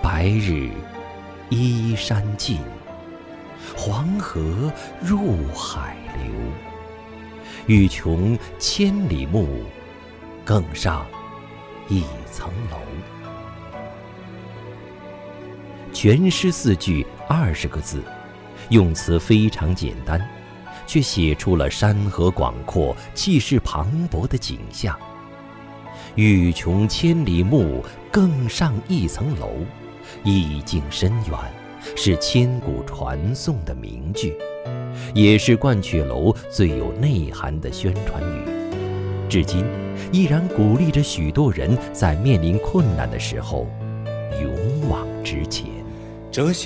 白日依山尽，黄河入海流。欲穷千里目，更上一层楼。全诗4句20个字，用词非常简单，却写出了山河广阔、气势磅礴的景象。欲穷千里目，更上一层楼，意境深远，是千古传颂的名句，也是鹳雀楼最有内涵的宣传语，至今依然鼓励着许多人在面临困难的时候勇往直前。